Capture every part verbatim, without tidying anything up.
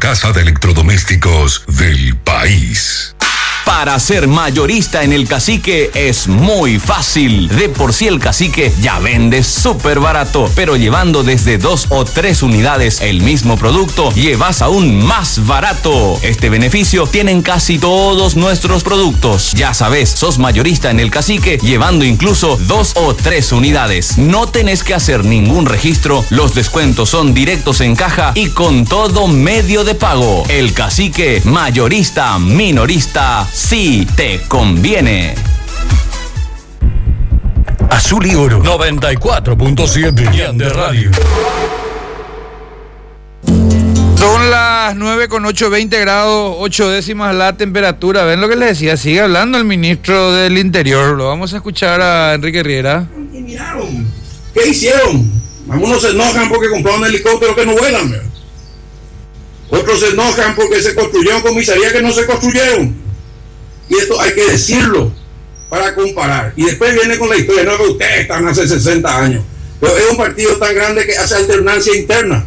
casa de electrodomésticos del país. Para ser mayorista en El Cacique es muy fácil. De por sí El Cacique ya vende súper barato, pero llevando desde dos o tres unidades el mismo producto, llevas aún más barato. Este beneficio tienen casi todos nuestros productos. Ya sabes, sos mayorista en El Cacique llevando incluso dos o tres unidades. No tenés que hacer ningún registro, los descuentos son directos en caja y con todo medio de pago. El Cacique, mayorista, minorista, sí te conviene. Azul y Oro noventa y cuatro punto siete de Radio. Son las nueve con ocho, veinte grados, ocho décimas la temperatura. ¿Ven lo que les decía? Sigue hablando el ministro del Interior. Lo vamos a escuchar a Enrique Riera. ¿Qué miraron? ¿Qué hicieron? Algunos se enojan porque compraron un helicóptero que no vuelan, ¿verdad? Otros se enojan porque se construyeron comisarías que no se construyeron. Y esto hay que decirlo para comparar. Y después viene con la historia, no, que ustedes están hace sesenta años. Pero es un partido tan grande que hace alternancia interna.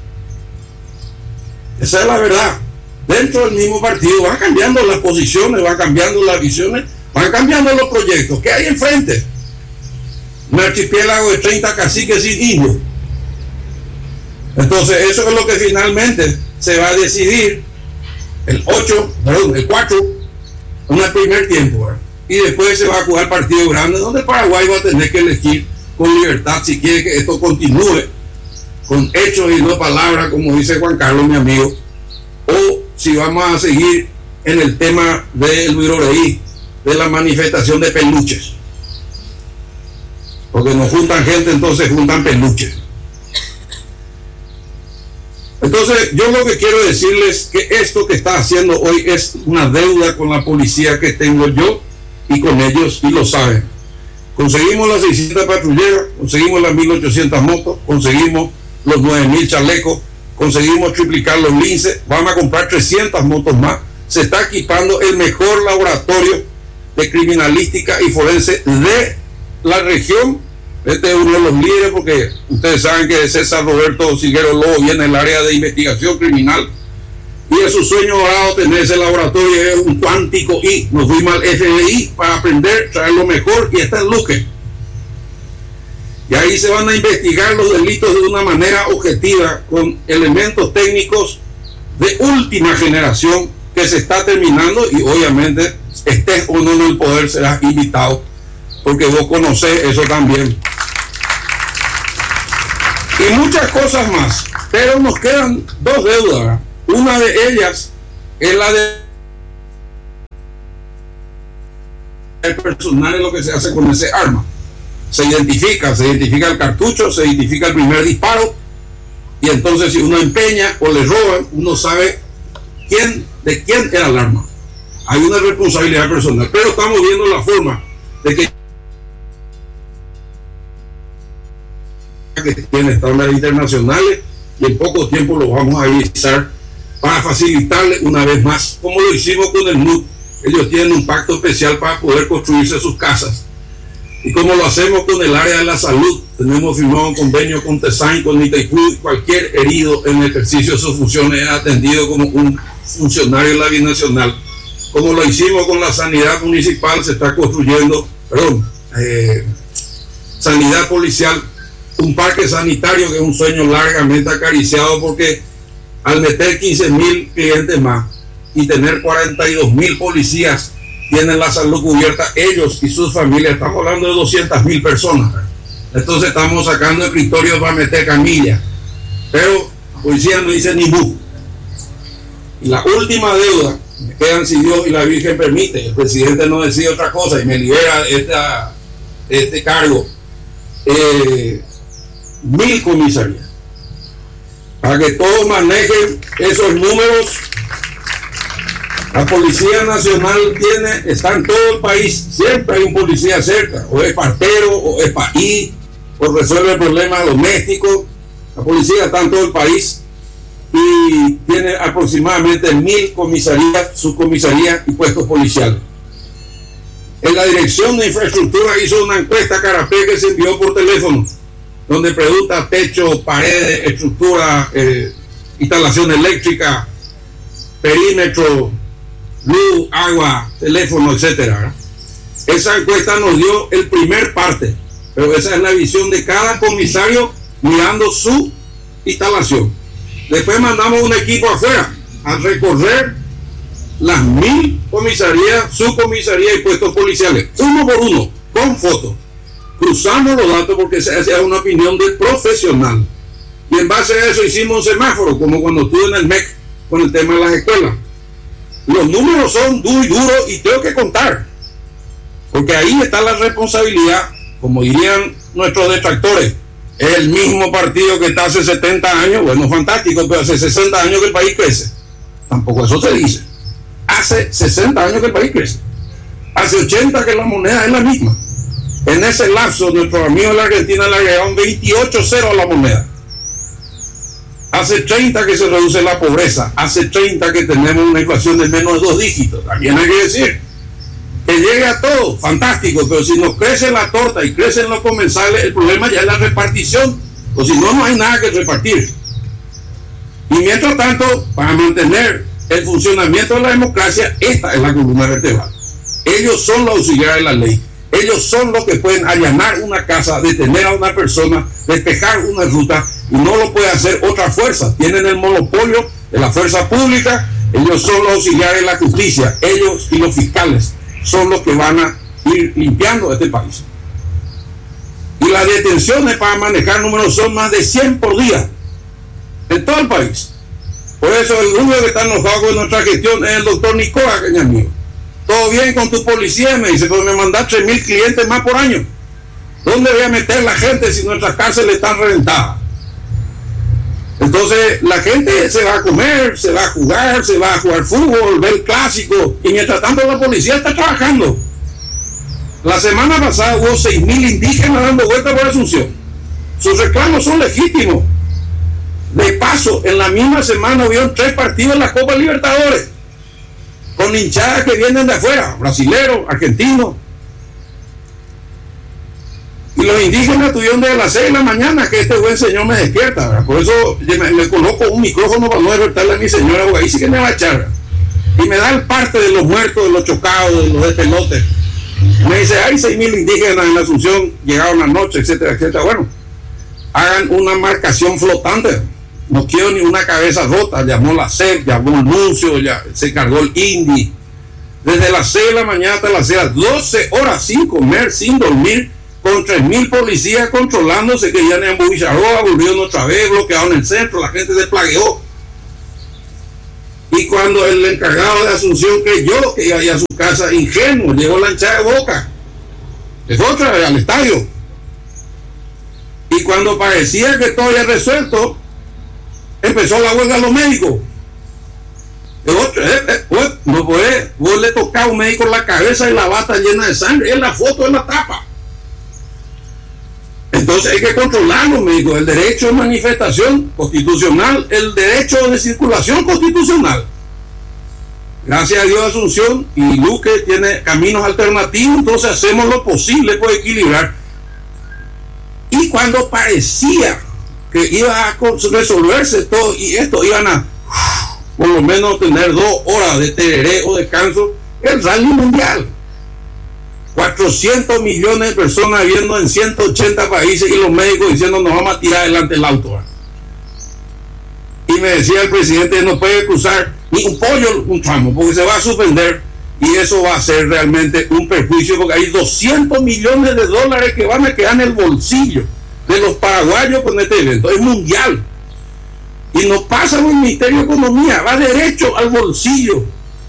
Esa es la verdad. Dentro del mismo partido van cambiando las posiciones, van cambiando las visiones, van cambiando los proyectos. ¿Qué hay enfrente? Un archipiélago de treinta caciques sin indios. Entonces eso es lo que finalmente se va a decidir el ocho, perdón, el cuatro, en el primer tiempo, ¿verdad? Y después se va a jugar partido grande donde Paraguay va a tener que elegir con libertad si quiere que esto continúe con hechos y no palabras, como dice Juan Carlos, mi amigo, o si vamos a seguir en el tema del Viroreí, de la manifestación de peluches, porque nos juntan gente, entonces juntan peluches. Entonces yo lo que quiero decirles que esto que está haciendo hoy es una deuda con la policía que tengo yo y con ellos, y lo saben. Conseguimos las seiscientas patrulleras, conseguimos las mil ochocientas motos, conseguimos los nueve mil chalecos, conseguimos triplicar los linces, vamos a comprar trescientas motos más. Se está equipando el mejor laboratorio de criminalística y forense de la región. Este es uno de los líderes, porque ustedes saben que César Roberto Siguero Lobo viene del área de investigación criminal y es su sueño dorado tener ese laboratorio, es un cuántico, y nos fuimos al F B I para aprender, traer lo mejor, y está en Luque. Y ahí se van a investigar los delitos de una manera objetiva con elementos técnicos de última generación que se está terminando, y obviamente estés o no en el poder serás invitado, porque vos conocés eso también. Y muchas cosas más, pero nos quedan dos deudas. Una de ellas es la de el personal, en lo que se hace con ese arma. Se identifica, se identifica el cartucho, se identifica el primer disparo, y entonces si uno empeña o le roban, uno sabe quién, de quién era el arma. Hay una responsabilidad personal, pero estamos viendo la forma de que que tiene estándares internacionales, y en poco tiempo lo vamos a avisar para facilitarle una vez más, como lo hicimos con el M U D. Ellos tienen un pacto especial para poder construirse sus casas, y como lo hacemos con el área de la salud, tenemos firmado un convenio con TESAIN, con Itaipú. Cualquier herido en el ejercicio de sus funciones es atendido como un funcionario de la binacional. Como lo hicimos con la sanidad municipal, se está construyendo, perdón, eh, sanidad policial, un parque sanitario que es un sueño largamente acariciado, porque al meter quince mil clientes más y tener cuarenta y dos mil policías tienen la salud cubierta, ellos y sus familias, estamos hablando de doscientas mil personas. Entonces estamos sacando escritorios para meter camillas, pero la policía no dice ni bu. Y la última deuda, me quedan si Dios y la Virgen permite, el presidente no decide otra cosa y me libera de esta, este cargo, eh, mil comisarías, para que todos manejen esos números. La Policía Nacional tiene, está en todo el país, siempre hay un policía cerca, o es partero, o es país, o resuelve problemas domésticos. La policía está en todo el país y tiene aproximadamente mil comisarías, subcomisarías y puestos policiales. En la Dirección de Infraestructura hizo una encuesta Carapé que se envió por teléfono, donde pregunta techo, paredes, estructura, eh, instalación eléctrica, perímetro, luz, agua, teléfono, etcétera. Esa encuesta nos dio el primer parte, pero esa es la visión de cada comisario mirando su instalación. Después mandamos un equipo afuera a recorrer las mil comisarías, subcomisarías y puestos policiales, uno por uno, con fotos. Cruzamos los datos porque esa es una opinión del profesional. Y en base a eso hicimos un semáforo, como cuando estuve en el M E C con el tema de las escuelas. Los números son muy duros y tengo que contar, porque ahí está la responsabilidad, como dirían nuestros detractores. Es el mismo partido que está hace setenta años, bueno, fantástico, pero hace sesenta años que el país crece. Tampoco eso se dice. Hace sesenta años que el país crece. Hace ochenta que la moneda es la misma. En ese lapso, nuestros amigos de la Argentina le agregaron veintiocho ceros a la moneda. Hace treinta que se reduce la pobreza. Hace treinta que tenemos una inflación de menos de dos dígitos. También hay que decir que llegue a todo, fantástico, pero si nos crece la torta y crecen los comensales, el problema ya es la repartición, o si no, no hay nada que repartir. Y mientras tanto, para mantener el funcionamiento de la democracia, esta es la columna vertebral. Ellos son los auxiliares de la ley, ellos son los que pueden allanar una casa, detener a una persona, despejar una ruta, y no lo puede hacer otra fuerza. Tienen el monopolio de la fuerza pública, ellos son los auxiliares de la justicia, ellos y los fiscales son los que van a ir limpiando este país. Y las detenciones para manejar números son más de cien por día en todo el país. Por eso el único que está enojado con nuestra gestión es el doctor Nicola, que es mi amigo. Todo bien con tu policía, me dice, pero me mandas tres mil clientes más por año. ¿Dónde voy a meter la gente si nuestras cárceles están reventadas? Entonces la gente se va a comer, se va a jugar, se va a jugar fútbol, ver clásico, y mientras tanto la policía está trabajando. La semana pasada hubo seis mil indígenas dando vueltas por Asunción. Sus reclamos son legítimos. De paso, en la misma semana hubieron tres partidos en la Copa Libertadores, con hinchadas que vienen de afuera, brasileros, argentinos. Y los indígenas tuvieron desde las seis de la mañana que este buen señor me despierta, ¿verdad? Por eso me, me coloco un micrófono para no despertarle a mi señora, porque ahí sí que me va a echar, ¿verdad? Y me da el parte de los muertos, de los chocados, de los despelotes. Me dice, hay seis mil indígenas en la Asunción, llegaron anoche, etcétera, etcétera. Bueno, hagan una marcación flotante. No quiero ni una cabeza rota. Llamó la C E P, llamó el Nuncio, ya se cargó el INDI. Desde las seis de la mañana hasta las seis, doce horas sin comer, sin dormir, con tres mil policías controlándose, que ya en Bubicharoa volvieron otra vez, bloquearon el centro, la gente se plagueó. Y cuando el encargado de Asunción creyó que iba a ir a su casa, ingenuo, llegó la hinchada de Boca, es otra vez al estadio. Y cuando parecía que todo ya resuelto, empezó la huelga a los médicos. Es otra, eh, eh, eh, no puede, vos le tocaba a un médico la cabeza y la bata llena de sangre, es la foto, es la tapa. Entonces hay que controlar los médicos, el derecho de manifestación constitucional, el derecho de circulación constitucional. Gracias a Dios Asunción y Luque tiene caminos alternativos, entonces hacemos lo posible por equilibrar. Y cuando parecía que iba a resolverse todo y esto, iban a por lo menos tener dos horas de tereré o descanso, el rally mundial. cuatrocientos millones de personas viviendo en ciento ochenta países y los médicos diciendo nos vamos a tirar delante del auto. Y me decía el presidente, no puede cruzar ni un pollo un tramo porque se va a suspender, y eso va a ser realmente un perjuicio, porque hay doscientos millones de dólares que van a quedar en el bolsillo de los paraguayos con este evento. Es mundial y no pasa por el Ministerio de Economía, va derecho al bolsillo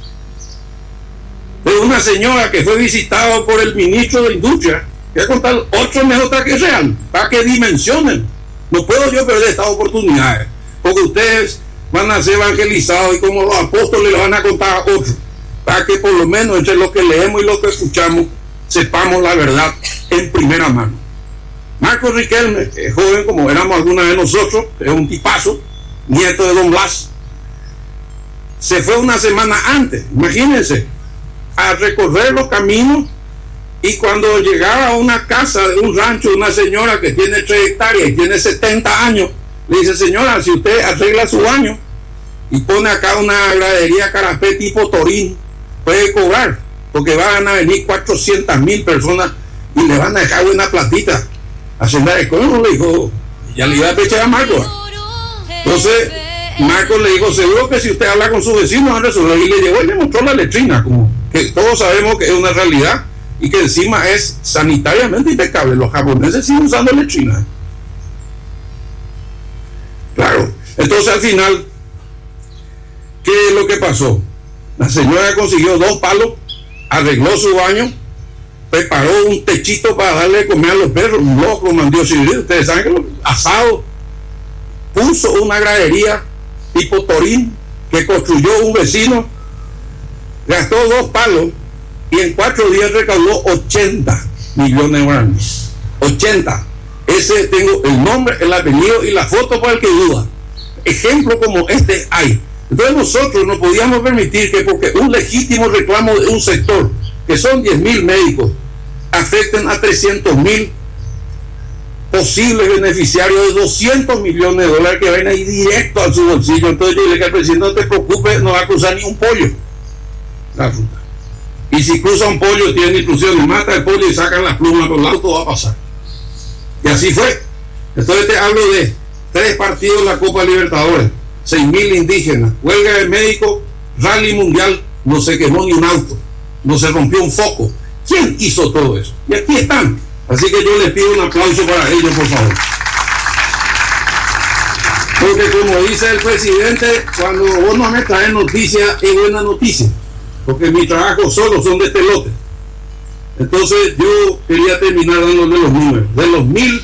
de una señora que fue visitada por el ministro de Industria. Voy a contar ocho anécdotas que sean, para que dimensionen. No puedo yo perder estas oportunidades, porque ustedes van a ser evangelizados y como los apóstoles le van a contar a otros, para que por lo menos entre lo que leemos y lo que escuchamos sepamos la verdad en primera mano. Marcos Riquelme, que es joven como éramos alguna de nosotros, es un tipazo, nieto de Don Blas, se fue una semana antes, imagínense, a recorrer los caminos, y cuando llegaba a una casa de un rancho, una señora que tiene tres hectáreas y tiene setenta años, le dice, señora, si usted arregla su baño y pone acá una gradería carapé tipo Torín, puede cobrar, porque van a venir cuatrocientas mil personas y le van a dejar una platita. Hacienda de Cono le dijo, ya le iba a pechar a Marcos. Entonces Marcos le dijo, seguro que si usted habla con sus vecinos van a resolver, y le llevó y le mostró la letrina, como que todos sabemos que es una realidad y que encima es sanitariamente impecable. Los japoneses siguen usando letrina. Claro. Entonces al final, ¿qué es lo que pasó? La señora consiguió dos palos, arregló su baño, preparó un techito para darle de comer a los perros, un loco, mandó civil, ustedes saben que lo asado, puso una gradería tipo Torín que construyó un vecino, gastó dos palos y en cuatro días recaudó ochenta millones de guaraníes. ochenta. Ese tengo el nombre, el apellido y la foto para el que duda. Ejemplo como este hay. Entonces nosotros no podíamos permitir que porque un legítimo reclamo de un sector, que son diez mil médicos, afecten a trescientos mil posibles beneficiarios de doscientos millones de dólares que van a ir directo a su bolsillo. Entonces yo le dije al presidente, no te preocupes, no va a cruzar ni un pollo la ruta. Y si cruza un pollo, tiene instrucción, y mata el pollo y sacan las plumas por el auto, va a pasar. Y así fue. Entonces te hablo de tres partidos en la Copa Libertadores, seis mil indígenas, huelga de médicos, rally mundial, no se quemó ni un auto, no se rompió un foco. ¿Quién hizo todo eso? Y aquí están. Así que yo les pido un aplauso para ellos, por favor. Porque como dice el presidente, cuando vos no me traes noticias, es buena noticia. Porque mi trabajo solo son de este lote. Entonces yo quería terminar dándole los números. De los mil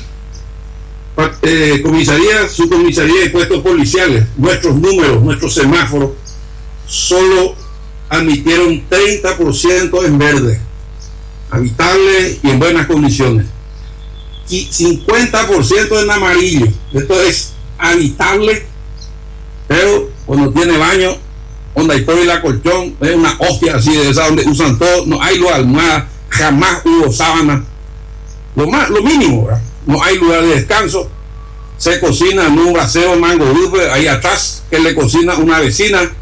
eh, comisarías, subcomisarías y puestos policiales, nuestros números, nuestros semáforos, solo admitieron treinta por ciento en verde, habitable y en buenas condiciones, y cincuenta por ciento en amarillo. Esto es habitable, pero cuando tiene baño, donde hay todo y la colchón, es una hostia así de esa donde usan todo, no hay lugar, almohada, jamás hubo sábana, lo más, lo mínimo, ¿verdad? No hay lugar de descanso, se cocina en un brasero mango dulce ahí atrás que le cocina una vecina,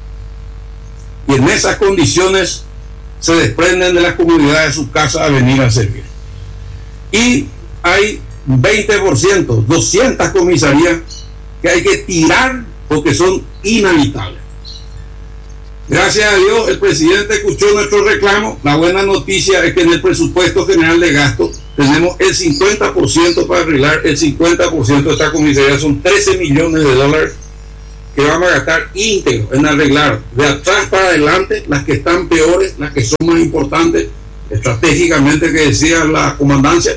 y en esas condiciones se desprenden de las comunidades de sus casas a venir a servir. Y hay veinte por ciento, doscientas comisarías que hay que tirar porque son inhabitables. Gracias a Dios el presidente escuchó nuestro reclamo. La buena noticia es que en el presupuesto general de gasto tenemos el cincuenta por ciento para arreglar el cincuenta por ciento de esta comisaría. Son trece millones de dólares que vamos a gastar íntegro en arreglar de atrás para adelante las que están peores, las que son más importantes estratégicamente, que decía la comandancia,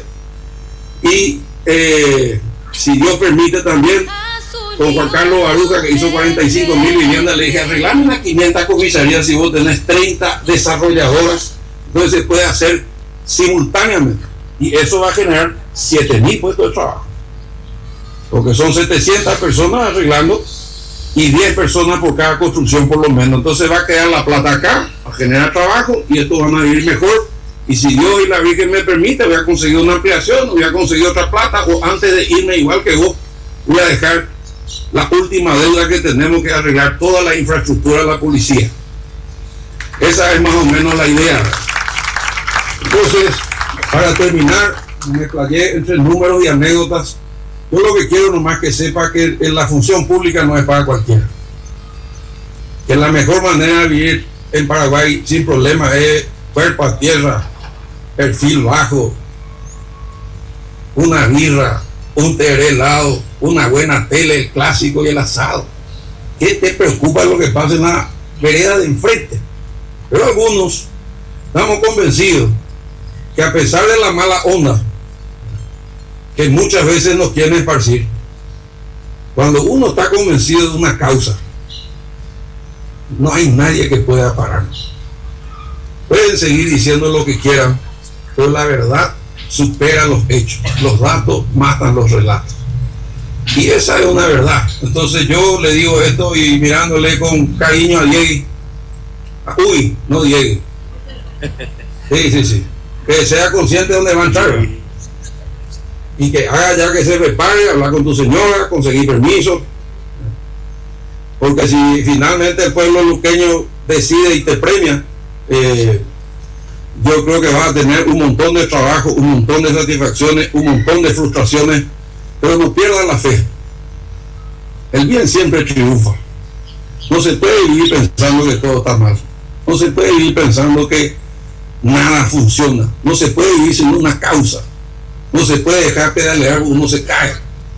y eh, si Dios permite también con Juan Carlos Baruja, que hizo cuarenta y cinco mil viviendas, le dije, arreglame unas quinientas comisarías. Si vos tenés treinta desarrolladoras, entonces se puede hacer simultáneamente y eso va a generar siete mil puestos de trabajo, porque son setecientas personas arreglando y diez personas por cada construcción por lo menos. Entonces va a quedar la plata acá a generar trabajo y estos van a vivir mejor. Y si Dios y la Virgen me permite, voy a conseguir una ampliación, voy a conseguir otra plata, o antes de irme, igual que vos, voy a dejar la última deuda que tenemos, que arreglar toda la infraestructura de la policía. Esa es más o menos la idea. Entonces, para terminar, me playé entre números y anécdotas. Yo lo que quiero nomás que sepa que en la función pública no es para cualquiera. Que la mejor manera de vivir en Paraguay sin problemas es cuerpo a tierra, perfil bajo, una birra, un té helado, una buena tele, el clásico y el asado. ¿Qué te preocupa lo que pasa en la vereda de enfrente? Pero algunos estamos convencidos que a pesar de la mala onda que muchas veces nos quieren esparcir, cuando uno está convencido de una causa, no hay nadie que pueda pararnos. Pueden seguir diciendo lo que quieran, pero la verdad supera los hechos, los datos matan los relatos, y esa es una verdad. Entonces yo le digo esto y mirándole con cariño a Diego, uy, no Diego, sí, sí, sí, que sea consciente de dónde va a entrar y que haga ya que se prepare, hablar con tu señora, conseguir permiso, porque si finalmente el pueblo luqueño decide y te premia, eh, yo creo que vas a tener un montón de trabajo, un montón de satisfacciones, un montón de frustraciones, pero no pierdan la fe. El bien siempre triunfa. No se puede vivir pensando que todo está mal. No se puede vivir pensando que nada funciona. No se puede vivir sin una causa. No se puede dejar pedalear, uno se cae.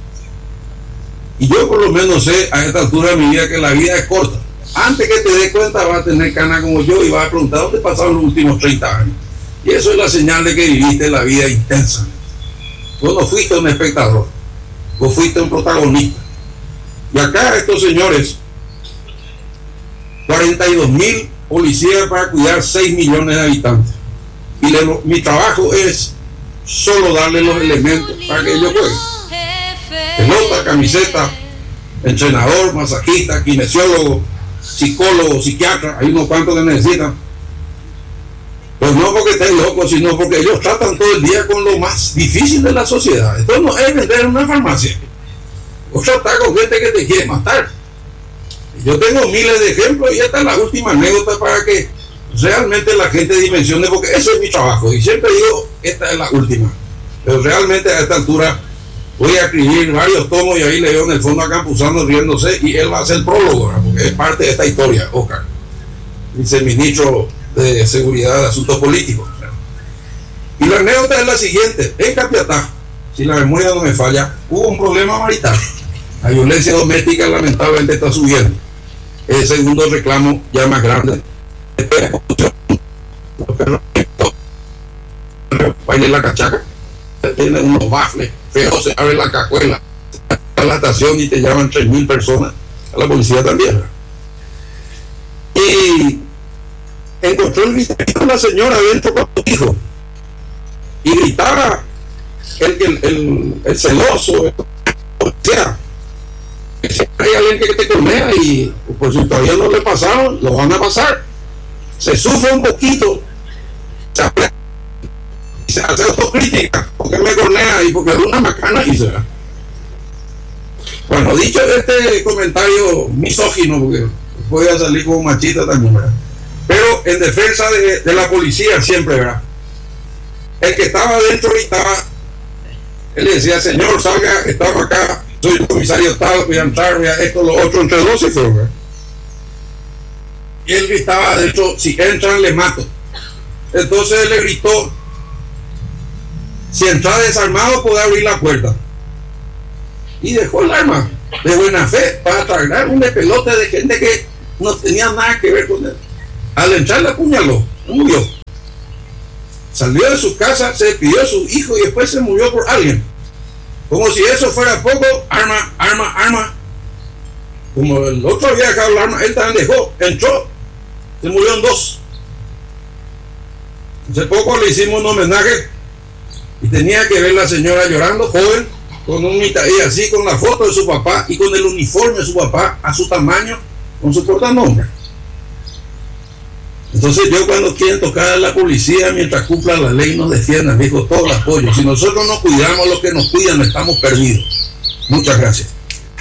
Y yo por lo menos sé a esta altura de mi vida que la vida es corta. Antes que te des cuenta vas a tener cana como yo y vas a preguntar dónde pasaron los últimos treinta años. Y eso es la señal de que viviste la vida intensa. Vos no fuiste un espectador, vos fuiste un protagonista. Y acá estos señores, cuarenta y dos mil policías para cuidar seis millones de habitantes. Y le, mi trabajo es solo darle los elementos para que ellos jueguen. Pelota, camiseta, entrenador, masajista, kinesiólogo, psicólogo, psiquiatra, hay unos cuantos que necesitan. Pues no porque estén locos, sino porque ellos tratan todo el día con lo más difícil de la sociedad. Esto no es vender en una farmacia. O tratar con gente que te quiere matar. Yo tengo miles de ejemplos y esta es la última anécdota para que realmente la gente dimensione, porque eso es mi trabajo. Y siempre digo, esta es la última. Pero realmente a esta altura voy a escribir varios tomos y ahí le veo en el fondo a Campuzano riéndose y él va a hacer el prólogo, ¿verdad? Porque es parte de esta historia, Oscar. Viceministro de Seguridad de Asuntos Políticos. Y la anécdota es la siguiente. En Capiatá, si la memoria no me falla, hubo un problema marital. La violencia doméstica lamentablemente está subiendo. El segundo reclamo ya más grande. Baile la cachaca, tienen unos bafles feos, se abre la cajuela a la estación y te llaman tres mil personas, a la policía también. Y encontró el grito la señora dentro con su hijo y gritaba el, el, el, el celoso, o sea, hay alguien que te cornea y pues si todavía no le pasaron, lo van a pasar. Se sufre un poquito, se hace, se hace autocrítica, porque me cornea y porque es una macana y se va. Bueno, dicho este comentario misógino, porque voy a salir como machista también, ¿verdad? Pero en defensa de, de la policía siempre, ¿verdad? El que estaba adentro gritaba, él le decía, señor, salga, estamos acá, soy el comisario tal, voy a entrar, voy a esto, lo otro, entre dos y fue, ¿verdad? Y él gritaba adentro, si entran, le mato. Entonces él le gritó, si entra desarmado, puede abrir la puerta. Y dejó el arma de buena fe para tragar un pelote de gente que no tenía nada que ver con él. Al entrar le apuñaló, murió. Salió de su casa, se despidió a su hijo y después se murió por alguien. Como si eso fuera poco, arma, arma, arma. Como el otro había dejado el arma, él también dejó, entró, se murieron dos. Hace poco le hicimos un homenaje y tenía que ver la señora llorando, joven, con un y así, con la foto de su papá y con el uniforme de su papá a su tamaño, con su portanombre. Entonces yo cuando quieren tocar a la policía mientras cumpla la ley nos defiendan, dijo, todo el apoyo. Si nosotros no cuidamos a los que nos cuidan, estamos perdidos. Muchas gracias.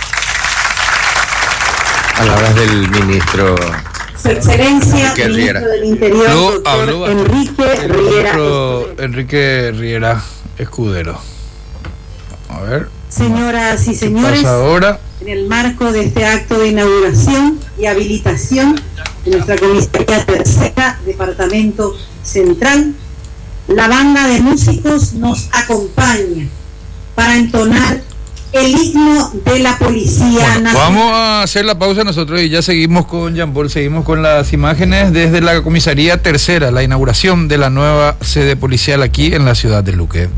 Palabras del ministro. Su Excelencia, Enrique ministro Riera. del Interior, Luego doctor habló Enrique el Riera. ministro Enrique Riera Escudero. A ver, Señoras y ¿qué señores, pasa ahora? en el marco de este acto de inauguración y habilitación de nuestra comisaría tercera, Departamento Central, la banda de músicos nos acompaña para entonar el himno de la Policía Bueno, Nacional. vamos a hacer la pausa nosotros y ya seguimos con Jean Paul, seguimos con las imágenes desde la comisaría tercera, la inauguración de la nueva sede policial aquí en la ciudad de Luque.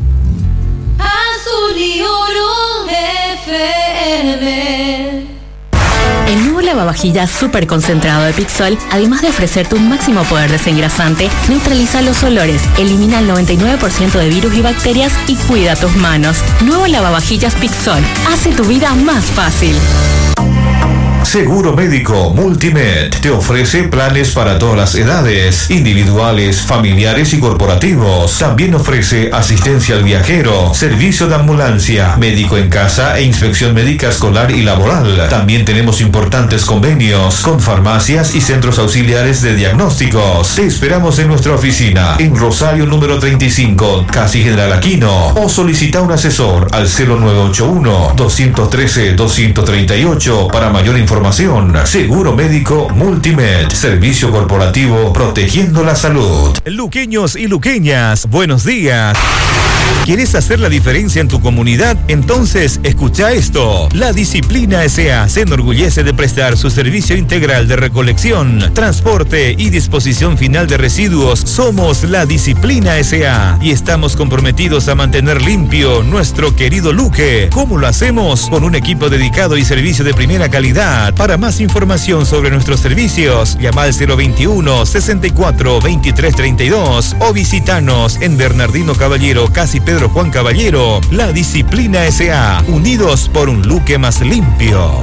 Azul y oro F M. El nuevo lavavajillas súper concentrado de Pixol, además de ofrecerte un máximo poder desengrasante, neutraliza los olores, elimina el noventa y nueve por ciento de virus y bacterias y cuida tus manos. Nuevo lavavajillas Pixol, hace tu vida más fácil. Seguro Médico Multimed te ofrece planes para todas las edades, individuales, familiares y corporativos. También ofrece asistencia al viajero, servicio de ambulancia, médico en casa e inspección médica escolar y laboral. También tenemos importantes convenios con farmacias y centros auxiliares de diagnósticos. Te esperamos en nuestra oficina en Rosario número treinta y cinco, casi General Aquino, o solicita un asesor al cero nueve ocho uno, dos uno tres, dos tres ocho para mayor información. Seguro Médico Multimed, servicio corporativo protegiendo la salud. Luqueños y luqueñas, buenos días. ¿Quieres hacer la diferencia en tu comunidad? Entonces, escucha esto. La Disciplina S A se enorgullece de prestar su servicio integral de recolección, transporte y disposición final de residuos. Somos la Disciplina S A y estamos comprometidos a mantener limpio nuestro querido Luque. ¿Cómo lo hacemos? Con un equipo dedicado y servicio de primera calidad. Para más información sobre nuestros servicios, llama al cero veintiuno, sesenta y cuatro, veintitrés treinta y dos o visitanos en Bernardino Caballero, casi Pedro Juan Caballero. La Disciplina S A, unidos por un Luque más limpio.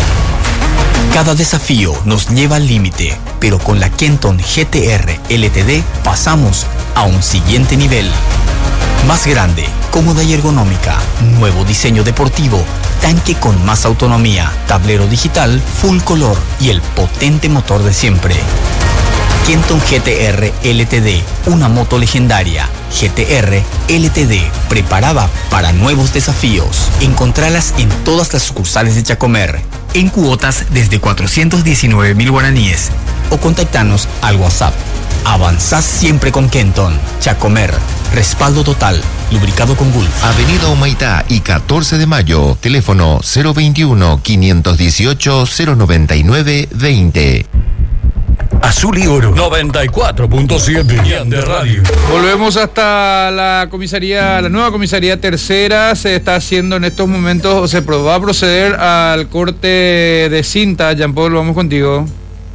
Cada desafío nos lleva al límite, pero con la Kenton G T R L T D pasamos a un siguiente nivel. Más grande, cómoda y ergonómica, nuevo diseño deportivo, tanque con más autonomía, tablero digital, full color y el potente motor de siempre. Kenton G T R L T D, una moto legendaria. G T R L T D, preparada para nuevos desafíos. Encontralas en todas las sucursales de Chacomer, en cuotas desde cuatrocientos diecinueve mil guaraníes. O contactanos al WhatsApp. Avanzás siempre con Kenton. Chacomer, respaldo total, lubricado con Gulf. Avenida Humaitá y catorce de mayo, teléfono cero veintiuno, quinientos dieciocho, cero noventa y nueve, veinte. Azul y Oro noventa y cuatro punto siete de radio. Volvemos hasta la comisaría, la nueva comisaría tercera. Se está haciendo en estos momentos, se va a proceder al corte de cinta. Jean Paul, vamos contigo.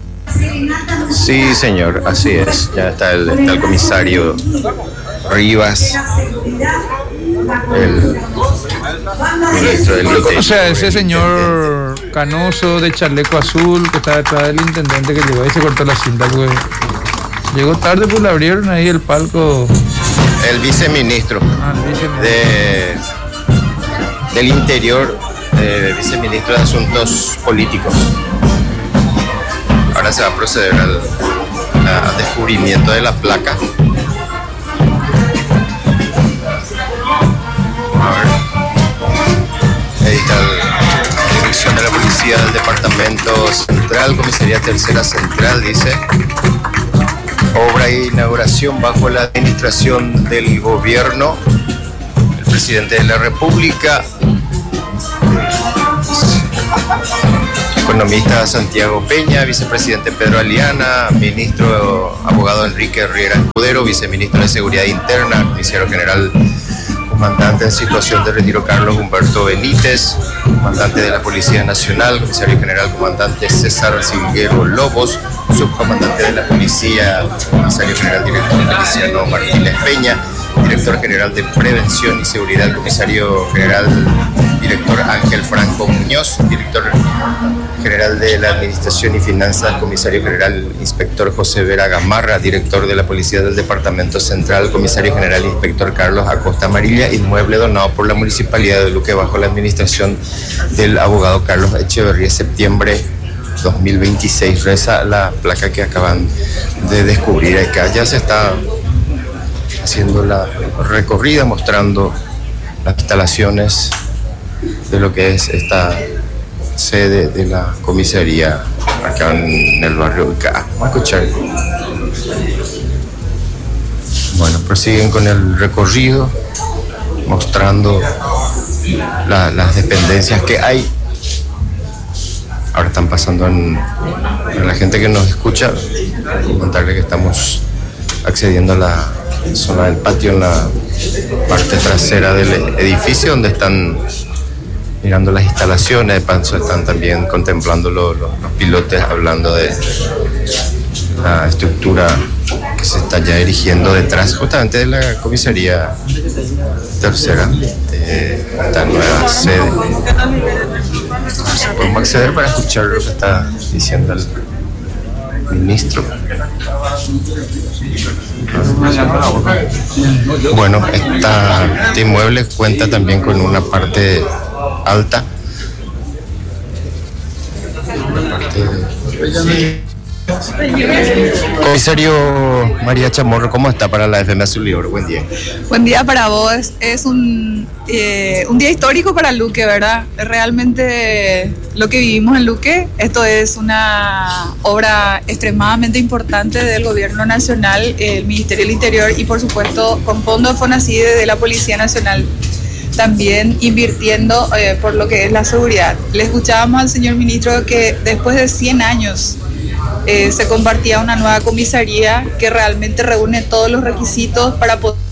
Sí, señor, así es. Ya está el, está el comisario Rivas, el ministro del Interior. O sea, ese señor canoso de chaleco azul que está detrás del intendente que llegó y se cortó la cinta, pues. Llegó tarde, pues le abrieron ahí el palco. El viceministro, ah, el viceministro. De, del Interior, eh, viceministro de Asuntos Políticos. Ahora se va a proceder al, al descubrimiento de la placa. A ver. Ahí está la dirección de la policía del departamento central, comisaría tercera central, dice. Obra e inauguración bajo la administración del gobierno, el presidente de la República. Economista Santiago Peña, vicepresidente Pedro Aliana, ministro abogado Enrique Riera Escudero, viceministro de Seguridad Interna, comisario general comandante en situación de retiro Carlos Humberto Benítez, comandante de la Policía Nacional, comisario general comandante César Silguero Lobos, subcomandante de la Policía, comisario general director Feliciano Martínez Peña, director general de Prevención y Seguridad, comisario general director Ángel Franco Muñoz, director general de la Administración y Finanzas, comisario general inspector José Vera Gamarra, director de la Policía del Departamento Central, comisario general inspector Carlos Acosta Amarilla, inmueble donado por la Municipalidad de Luque bajo la administración del abogado Carlos Echeverría, septiembre dos mil veintiséis. Reza la placa que acaban de descubrir acá. Ya se está haciendo la recorrida, mostrando las instalaciones de lo que es esta sede de la comisaría acá en el barrio Ucá. Vamos a escuchar. Bueno, prosiguen con el recorrido, mostrando la, las dependencias que hay. Ahora están pasando en, a la gente que nos escucha, contarle que estamos accediendo a la zona del patio, en la parte trasera del edificio, donde están mirando las instalaciones. De paso están también contemplando lo, lo, los pilotes, hablando de la estructura que se está ya erigiendo detrás justamente de la comisaría tercera, de esta nueva sede. Podemos acceder para escuchar lo que está diciendo el ministro. Bueno, esta, este inmueble cuenta también con una parte alta. Una parte... Comisario María Chamorro, ¿cómo está para la F M Azul y Oro? Buen día. Buen día para vos. Es un, eh, un día histórico para Luque, ¿verdad? Realmente lo que vivimos en Luque, esto es una obra extremadamente importante del Gobierno Nacional, el Ministerio del Interior y por supuesto con fondos de FONACIDE de la Policía Nacional, también invirtiendo eh, por lo que es la seguridad. Le escuchábamos al señor ministro que después de cien años eh, se compartía una nueva comisaría que realmente reúne todos los requisitos para poder